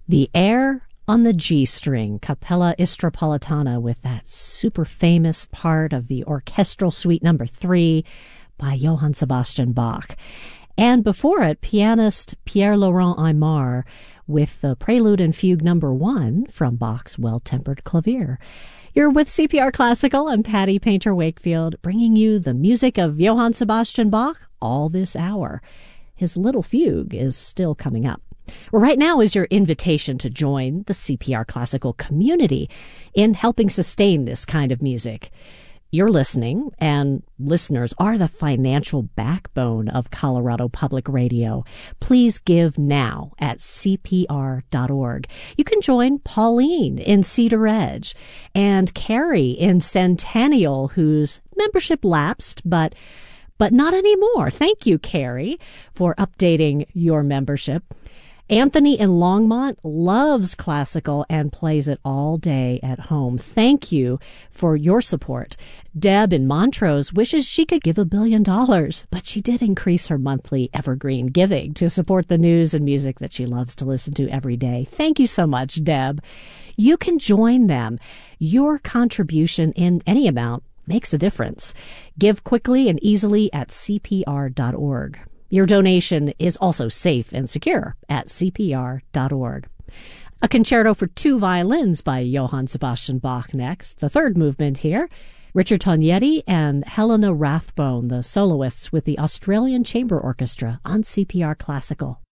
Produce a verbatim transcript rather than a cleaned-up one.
The Air on the G string, Capella Istropolitana, with that super famous part of the Orchestral Suite number three by Johann Sebastian Bach. And before it, pianist Pierre-Laurent Aimard with the Prelude and Fugue number one from Bach's Well-Tempered Clavier. You're with C P R Classical. I'm Patty Painter Wakefield, bringing you the music of Johann Sebastian Bach all this hour. His Little Fugue is still coming up. Well, right now is your invitation to join the C P R Classical community in helping sustain this kind of music. You're listening, and listeners are the financial backbone of Colorado Public Radio. Please give now at C P R dot org. You can join Pauline in Cedar Edge and Carrie in Centennial, whose membership lapsed, but but not anymore. Thank you, Carrie, for updating your membership. Anthony in Longmont loves classical and plays it all day at home. Thank you for your support. Deb in Montrose wishes she could give a billion dollars, but she did increase her monthly evergreen giving to support the news and music that she loves to listen to every day. Thank you so much, Deb. You can join them. Your contribution in any amount makes a difference. Give quickly and easily at C P R dot org. Your donation is also safe and secure at C P R dot org. A concerto for two violins by Johann Sebastian Bach next, the third movement here. Richard Tognetti and Helena Rathbone, the soloists with the Australian Chamber Orchestra on C P R Classical.